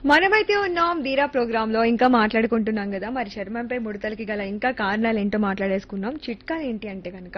మనమైతే ఉన్నాం ధీరా ప్రోగ్రామ్ లో ఇంకా మాట్లాడుకుంటున్నాం కదా. మరి చర్మంపై ముడతలకి గల ఇంకా కారణాలు ఏంటో మాట్లాడేసుకున్నాం. చిట్కా ఏంటి అంటే కనుక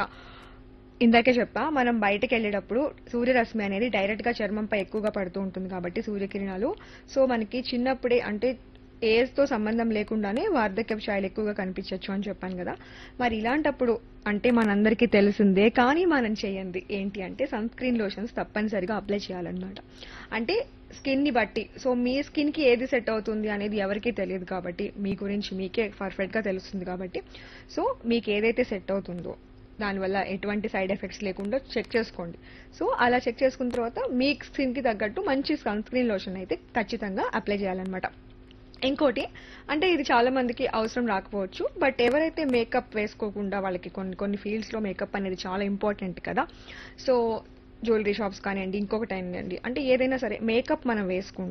ఇందాకే చెప్పా, మనం బయటకు వెళ్ళేటప్పుడు సూర్యరశ్మి అనేది డైరెక్ట్ గా చర్మంపై ఎక్కువగా పడుతూ ఉంటుంది కాబట్టి సూర్యకిరణాలు. సో మనకి చిన్నప్పుడే అంటే ఏజ్ తో సంబంధం లేకుండానే వార్ధక్యపు ఛాయలు ఎక్కువగా కనిపించవచ్చు అని చెప్పాను కదా. మరి ఇలాంటప్పుడు అంటే మనందరికీ తెలిసిందే కానీ మనం చేయండి ఏంటి అంటే సన్ స్క్రీన్ లోషన్స్ తప్పనిసరిగా అప్లై చేయాలన్నమాట. అంటే స్కిన్ ని బట్టి, సో మీ స్కిన్ కి ఏది సెట్ అవుతుంది అనేది ఎవరికీ తెలియదు కాబట్టి మీ గురించి మీకే పర్ఫెక్ట్ గా తెలుస్తుంది కాబట్టి సో మీకు ఏదైతే సెట్ అవుతుందో దానివల్ల ఎటువంటి సైడ్ ఎఫెక్ట్స్ లేకుండా చెక్ చేసుకోండి. సో అలా చెక్ చేసుకున్న తర్వాత మీ స్కిన్ కి తగ్గట్టు మంచి సన్ స్క్రీన్ లోషన్ అయితే ఖచ్చితంగా అప్లై చేయాలన్నమాట. ఇంకోటి అంటే ఇది చాలా మందికి అవసరం రాకపోవచ్చు, బట్ ఎవరైతే మేకప్ వేసుకోకుండా వాళ్ళకి కొన్ని కొన్ని ఫీల్డ్స్ లో మేకప్ అనేది చాలా ఇంపార్టెంట్ కదా. సో జ్యువెలరీ షాప్స్ కానివ్వండి, ఇంకొకటి అనండి, అంటే ఏదైనా సరే మేకప్ మనం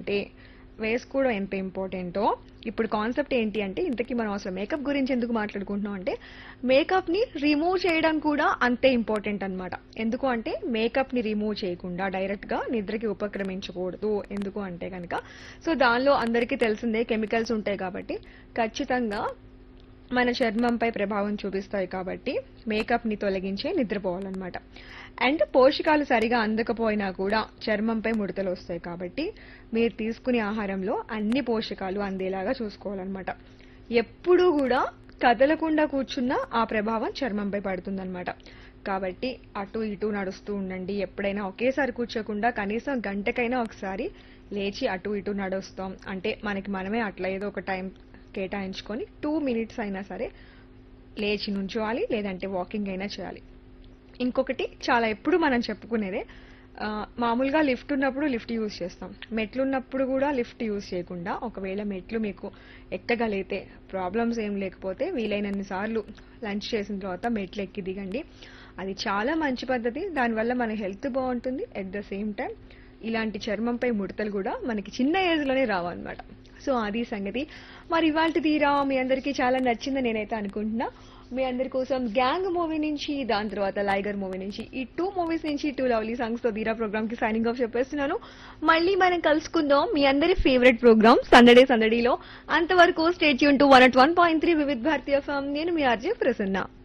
వేసుకోవడం ఎంత ఇంపార్టెంటో ఇప్పుడు కాన్సెప్ట్ ఏంటి అంటే ఇంతకీ మనం అసలు మేకప్ గురించి ఎందుకు మాట్లాడుకుంటున్నాం అంటే మేకప్ ని రిమూవ్ చేయడం కూడా అంతే ఇంపార్టెంట్ అన్నమాట. ఎందుకు అంటే మేకప్ ని రిమూవ్ చేయకుండా డైరెక్ట్ గా నిద్రకి ఉపక్రమించకూడదు. ఎందుకు అంటే కనుక సో దానిలో అందరికీ తెలిసిందే కెమికల్స్ ఉంటాయి కాబట్టి ఖచ్చితంగా మన చర్మంపై ప్రభావం చూపిస్తాయి కాబట్టి మేకప్ ని తొలగించే నిద్రపోవాలన్నమాట. అండ్ పోషకాలు సరిగా అందకపోయినా కూడా చర్మంపై ముడతలు వస్తాయి కాబట్టి మీరు తీసుకునే ఆహారంలో అన్ని పోషకాలు అందేలాగా చూసుకోవాలన్నమాట. ఎప్పుడూ కూడా కదలకుండా కూర్చున్న ఆ ప్రభావం చర్మంపై పడుతుందన్నమాట. కాబట్టి అటు ఇటు నడుస్తూ ఉండండి. ఎప్పుడైనా ఒకేసారి కూర్చోకుండా కనీసం గంటకైనా ఒకసారి లేచి అటు ఇటు నడుస్తాం అంటే మనకి మనమే అట్లా ఏదో ఒక టైం కేటాయించుకొని 2 minutes అయినా సరే లేచి నుంచోవాలి, లేదంటే వాకింగ్ అయినా చేయాలి. ఇంకొకటి చాలా ఎప్పుడు మనం చెప్పుకునేదే, మామూలుగా లిఫ్ట్ ఉన్నప్పుడు లిఫ్ట్ యూజ్ చేస్తాం, మెట్లు ఉన్నప్పుడు కూడా లిఫ్ట్ యూజ్ చేయకుండా ఒకవేళ మెట్లు మీకు ఎక్కగలిగితే ప్రాబ్లమ్స్ ఏం లేకపోతే వీలైనన్ని సార్లు లంచ్ చేసిన తర్వాత మెట్లు ఎక్కి దిగండి. అది చాలా మంచి పద్ధతి. దానివల్ల మన హెల్త్ బాగుంటుంది. ఎట్ ద సేమ్ టైం ఇలాంటి చర్మంపై ముడతలు కూడా మనకి చిన్న ఏజ్ లోనే రావన్నమాట. సో అది సంగతి. మరి ఇవాళ తీరా మీ అందరికీ చాలా నచ్చిందని నేనైతే అనుకుంటున్నా. మీ అందరి కోసం గ్యాంగ్ మూవీ నుంచి, దాని తర్వాత లైగర్ మూవీ నుంచి, ఈ 2 మూవీస్ నుంచి 2 లవ్లీ సాంగ్స్ తో ధీరా ప్రోగ్రామ్ కి సైనింగ్ ఆఫ్ చెప్పేస్తున్నాను. మళ్ళీ మనం కలుసుకుందాం మీ అందరి ఫేవరెట్ ప్రోగ్రామ్ సందడిలో. అంతవరకు stay tune to 101.3 Vividh Bharatiya FM. నేను మీ ఆర్జే ప్రసన్న.